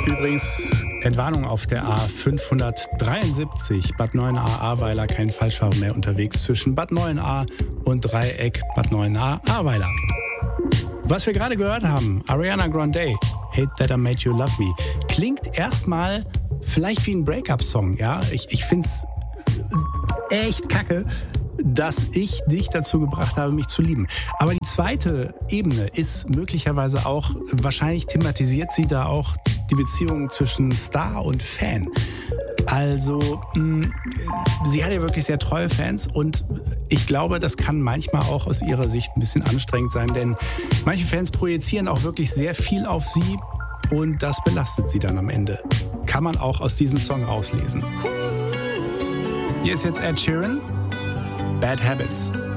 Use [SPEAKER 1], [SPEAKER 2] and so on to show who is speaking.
[SPEAKER 1] Übrigens, Entwarnung auf der A573 Bad Neuenahr-Ahrweiler, kein Falschfahrer mehr unterwegs zwischen Bad Neuenahr und Dreieck Bad Neuenahr-Ahrweiler. Was wir gerade gehört haben, Ariana Grande, Hate That I Made You Love Me, klingt erstmal vielleicht wie ein Break-up-Song. Ja? Ich find's echt kacke, dass ich dich dazu gebracht habe, mich zu lieben. Aber die zweite Ebene ist möglicherweise auch, wahrscheinlich thematisiert sie da auch die Beziehung zwischen Star und Fan. Also, sie hat ja wirklich sehr treue Fans und ich glaube, das kann manchmal auch aus ihrer Sicht ein bisschen anstrengend sein, denn manche Fans projizieren auch wirklich sehr viel auf sie und das belastet sie dann am Ende. Kann man auch aus diesem Song rauslesen. Hier ist jetzt Ed Sheeran, Bad Habits.